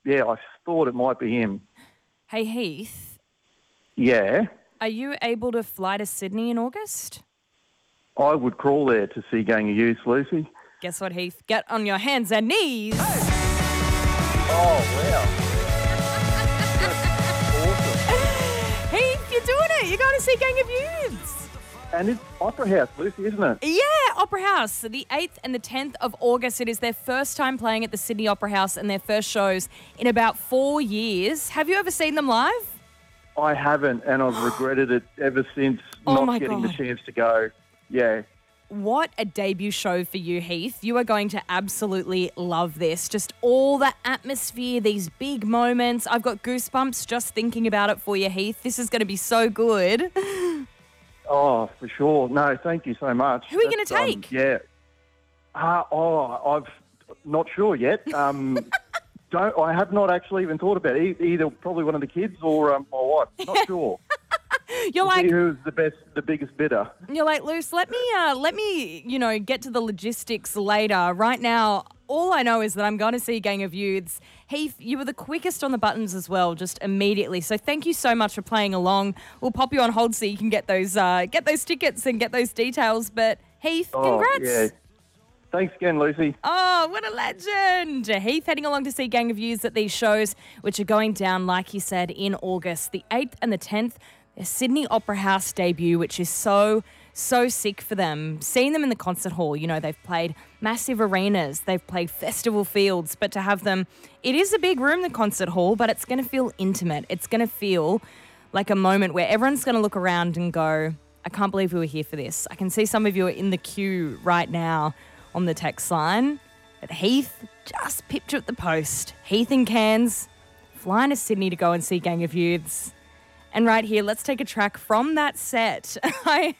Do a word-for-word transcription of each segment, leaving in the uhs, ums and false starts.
yeah, I thought it might be him. Hey, Heath, Yeah, are you able to fly to Sydney in August? I would crawl there to see Gang of Youth, Lucy. Guess what, Heath? Get on your hands and knees. Oh, wow. Heath, you're doing it. You're going to see Gang of Youths. And it's Opera House, Lucy, isn't it? Yeah, Opera House. The eighth and the tenth of August. It is their first time playing at the Sydney Opera House and their first shows in about four years. Have you ever seen them live? I haven't, and I've regretted it ever since Oh not my getting God. the chance to go. Yeah. What a debut show for you, Heath. You are going to absolutely love this. Just all the atmosphere, these big moments. I've got goosebumps just thinking about it for you, Heath. This is going to be so good. Oh, for sure. No, thank you so much. Who are you going That's, to um, take? yeah. Uh, oh, I've not sure yet. Um, don't I have not actually even thought about it. E- Either probably one of the kids or um, my wife. Not sure. You're We'll see like, who's the best, the biggest bidder. you're like, Luce, let me, uh, let me, you know, get to the logistics later. Right now, all I know is that I'm going to see Gang of Youths. Heath, you were the quickest on the buttons as well, just immediately. So thank you so much for playing along. We'll pop you on hold so you can get those, uh, get those tickets and get those details. But Heath, Oh, congrats. yeah. Thanks again, Lucy. Oh, what a legend. Heath heading along to see Gang of Youths at these shows, which are going down, like he said, in August, the eighth and the tenth. Their Sydney Opera House debut, which is so, so sick for them. Seeing them in the concert hall, you know, they've played massive arenas, they've played festival fields, but to have them, it is a big room, the concert hall, but it's going to feel intimate. It's going to feel like a moment where everyone's going to look around and go, I can't believe we were here for this. I can see some of you are in the queue right now on the text line. But Heath just pipped you at the post. Heath and Cairns flying to Sydney to go and see Gang of Youths. And right here, let's take a track from that set. I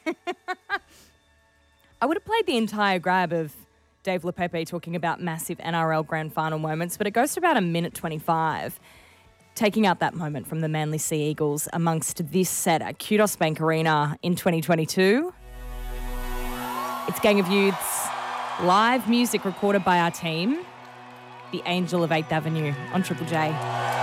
I would have played the entire grab of Dave LePepe talking about massive N R L grand final moments, but it goes to about a minute twenty-five, taking out that moment from the Manly Sea Eagles amongst this set at Kudos Bank Arena in twenty twenty-two. It's Gang of Youths, live music recorded by our team, The Angel of eighth Avenue on Triple J.